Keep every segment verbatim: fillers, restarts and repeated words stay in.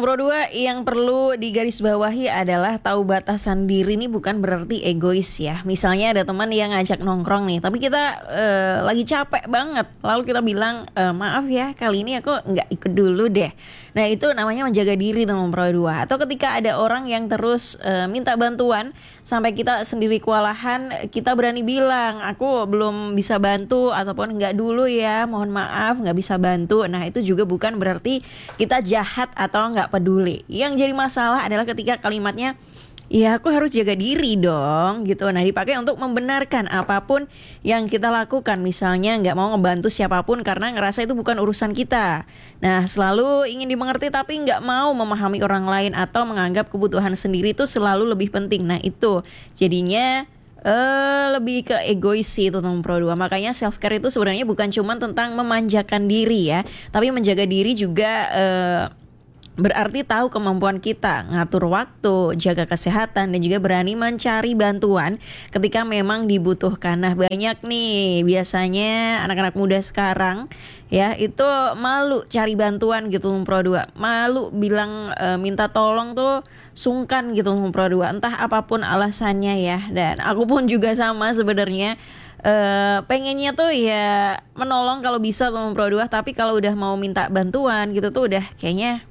Nomor dua yang perlu digarisbawahi adalah tahu batasan diri ini bukan berarti egois ya. Misalnya ada teman yang ngajak nongkrong nih, tapi kita uh, lagi capek banget. Lalu kita bilang, e, maaf ya kali ini aku nggak ikut dulu deh. Nah itu namanya menjaga diri tuh nomor dua. Atau ketika ada orang yang terus uh, minta bantuan sampai kita sendiri kewalahan, kita berani bilang, aku belum bisa bantu ataupun nggak dulu ya, mohon maaf nggak bisa bantu. Nah itu juga bukan berarti kita jahat atau nggak peduli. Yang jadi masalah adalah ketika kalimatnya, ya aku harus jaga diri dong gitu. Nah dipakai untuk membenarkan apapun yang kita lakukan. Misalnya nggak mau ngebantu siapapun karena ngerasa itu bukan urusan kita. Nah selalu ingin dimengerti tapi nggak mau memahami orang lain atau menganggap kebutuhan sendiri itu selalu lebih penting. Nah itu jadinya Uh, lebih ke egois sih itu nomor dua. Makanya self care itu sebenarnya bukan cuma tentang memanjakan diri ya, tapi menjaga diri juga uh, berarti tahu kemampuan kita, ngatur waktu, jaga kesehatan, dan juga berani mencari bantuan ketika memang dibutuhkan. Nah banyak nih biasanya anak-anak muda sekarang ya itu malu cari bantuan gitu nomor dua. Malu bilang e, minta tolong tuh sungkan gitu nomor dua. Entah apapun alasannya ya. Dan aku pun juga sama sebenarnya. Uh, pengennya tuh ya menolong kalau bisa nomor dua, tapi kalau udah mau minta bantuan gitu tuh udah kayaknya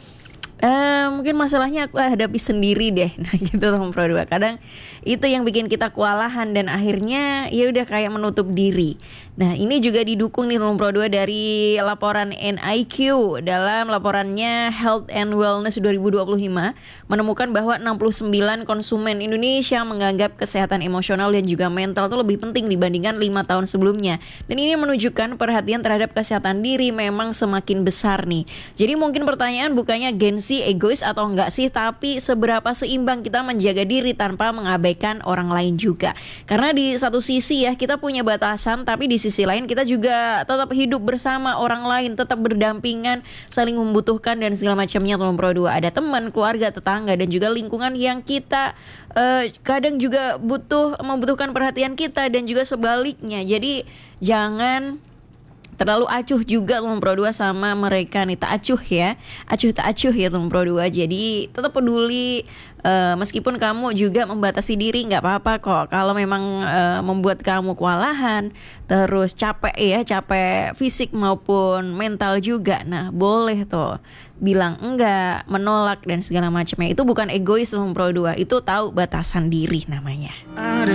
Uh, mungkin masalahnya aku hadapi sendiri deh. Nah gitu nomor dua. Kadang itu yang bikin kita kewalahan dan akhirnya ya udah kayak menutup diri. Nah ini juga didukung nih nomor dua dari laporan N I Q. Dalam laporannya Health and Wellness dua ribu dua puluh lima menemukan bahwa enam puluh sembilan konsumen Indonesia menganggap kesehatan emosional dan juga mental itu lebih penting dibandingkan lima tahun sebelumnya. Dan ini menunjukkan perhatian terhadap kesehatan diri memang semakin besar nih. Jadi mungkin pertanyaan bukannya gengsi egois atau enggak sih, tapi seberapa seimbang kita menjaga diri tanpa mengabaikan orang lain juga. Karena di satu sisi ya kita punya batasan, tapi di sisi lain kita juga tetap hidup bersama orang lain, tetap berdampingan, saling membutuhkan dan segala macamnya. Nomor dua ada teman, keluarga, tetangga dan juga lingkungan yang kita uh, kadang juga butuh membutuhkan perhatian kita dan juga sebaliknya. Jadi jangan terlalu acuh juga nomor dua sama mereka nih, tak acuh ya, acuh tak acuh ya nomor dua. Jadi tetap peduli, uh, meskipun kamu juga membatasi diri nggak apa-apa kok. Kalau memang uh, membuat kamu kewalahan, terus capek ya, capek fisik maupun mental juga, nah boleh tuh bilang enggak, menolak dan segala macamnya. Itu bukan egois nomor dua, itu tahu batasan diri namanya.